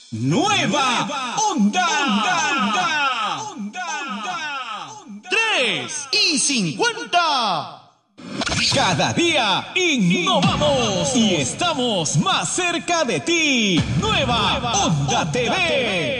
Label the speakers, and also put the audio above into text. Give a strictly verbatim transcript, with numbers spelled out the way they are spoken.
Speaker 1: Nueva Onda. Onda. Onda. Tres y cincuenta. Cada día innovamos y estamos más cerca de ti. Nueva Onda T V.